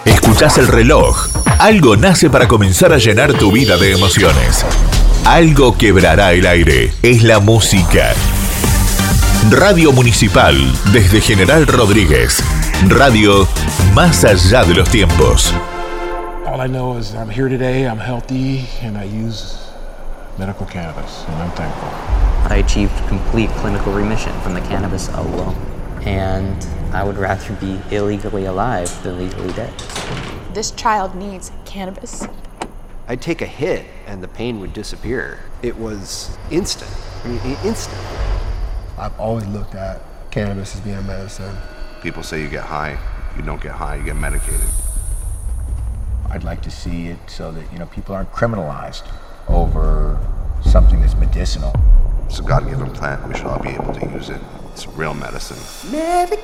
Escuchás el reloj. Algo nace para comenzar a llenar tu vida de emociones. Algo quebrará el aire. Es la música. Radio Municipal, desde General Rodríguez. Radio más allá de los tiempos. All I know is I'm here today, I'm healthy, and I use medical cannabis, and I'm thankful. I achieved complete clinical remission from the cannabis alone, and I would rather be illegally alive than legally dead. This child needs cannabis. I'd take a hit and the pain would disappear. It was instant. I mean, instant. I've always looked at cannabis as being a medicine. People say you get high. You don't get high, you get medicated. I'd like to see it so that, people aren't criminalized over something that's medicinal. It's a God-given plant. We should all be able to use it. It's real medicine.